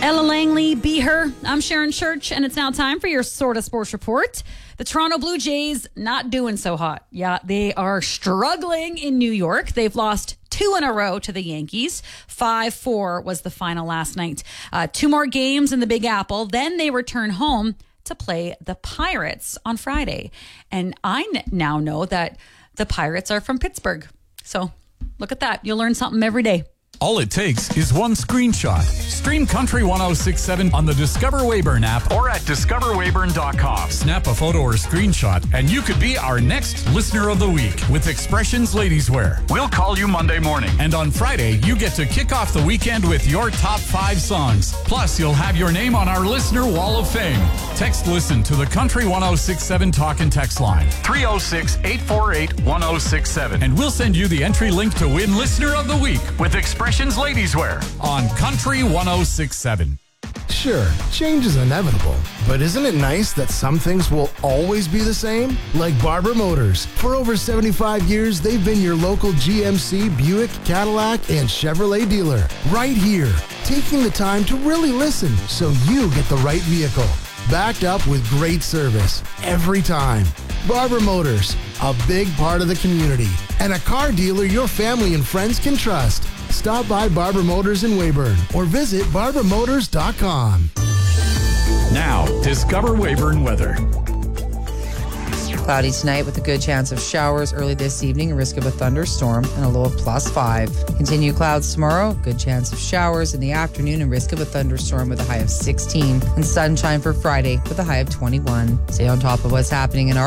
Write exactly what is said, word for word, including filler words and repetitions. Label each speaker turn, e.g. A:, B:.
A: Ella Langley, Be Her. I'm Sharon Church, and it's now time for your Sorta Sports Report. The Toronto Blue Jays not doing so hot. Yeah, they are struggling in New York. They've lost two in a row to the Yankees. five four was the final last night. Uh, two more games in the Big Apple. Then they return home to play the Pirates on Friday. And I n- now know that the Pirates are from Pittsburgh. So look at that. You'll learn something every day.
B: All it takes is one screenshot. Stream Country one oh six point seven on the Discover Weyburn app or at discover weyburn dot com. Snap a photo or screenshot, and you could be our next Listener of the Week with Expressions Ladies Wear. We'll call you Monday morning. And on Friday, you get to kick off the weekend with your top five songs. Plus, you'll have your name on our Listener Wall of Fame. Text LISTEN to the Country one oh six point seven talk and text line. three oh six, eight four eight, one oh six seven. And we'll send you the entry link to win Listener of the Week with Expressions Ladies Wear on Country one oh six point seven.
C: Sure, change is inevitable, but isn't it nice that some things will always be the same? Like Barber Motors. For over seventy-five years, they've been your local G M C, Buick, Cadillac, and Chevrolet dealer. Right here, taking the time to really listen so you get the right vehicle. Backed up with great service every time. Barber Motors, a big part of the community, and a car dealer your family and friends can trust. Stop by Barber Motors in Weyburn or visit barber motors dot com.
B: Now, Discover Weyburn weather.
D: Cloudy tonight with a good chance of showers early this evening, a risk of a thunderstorm, and a low of plus five. Continue clouds tomorrow, good chance of showers in the afternoon and risk of a thunderstorm with a high of sixteen. And sunshine for Friday with a high of twenty-one. Stay on top of what's happening in our